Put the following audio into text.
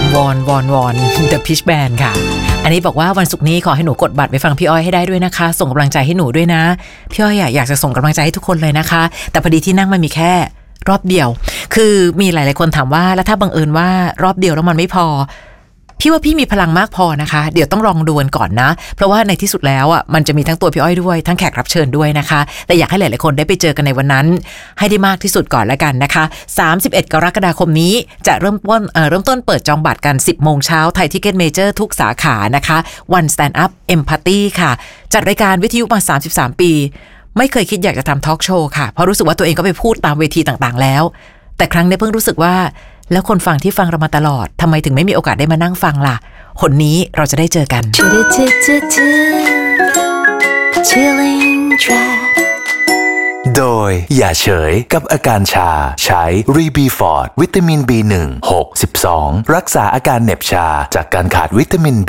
วอน The Pitch Band ค่ะอันนี้บอกว่าวันศุกร์นี้ขอให้หนูกดบัตรไปฟังพี่อ้อยให้ได้ด้วยนะคะส่งกำลังใจให้หนูด้วยนะพี่อ้อยอยากจะส่งกำลังใจให้ทุกคนเลยนะคะแต่พอดีที่นั่งมันมีแค่รอบเดียวคือมีหลายๆคนถามว่าแล้วถ้าบังเอิญว่ารอบเดียวแล้วมันไม่พอพี่ว่าพี่มีพลังมากพอนะคะเดี๋ยวต้องลองดูกันก่อนนะเพราะว่าในที่สุดแล้วอ่ะมันจะมีทั้งตัวพี่อ้อยด้วยทั้งแขกรับเชิญด้วยนะคะแต่อยากให้หลายๆคนได้ไปเจอกันในวันนั้นให้ได้มากที่สุดก่อนแล้วกันนะคะ31 กรกฎาคมนี้จะเริ่มต้นเปิดจองบัตรกัน 10 โมงเช้าไทยทิกเก็ตเมเจอร์ทุกสาขานะคะ One Stand Up Empathy ค่ะจัดรายการวิทยุมา33 ปีไม่เคยคิดอยากจะทำทอล์กโชว์ค่ะเพราะรู้สึกว่าตัวเองก็ไปพูดตามเวทีต่างๆแล้วแต่ครั้งนี้เพิ่งรู้สึกว่าแล้วคนฟังที่ฟังเรามาตลอดทำไมถึงไม่มีโอกาสได้มานั่งฟังล่ะคนนี้เราจะได้เจอกันโดยอย่าเฉยกับอาการชาใช้รีบีฟอร์ดวิตามิน B1 6 12รักษาอาการเหน็บชาจากการขาดวิตามิน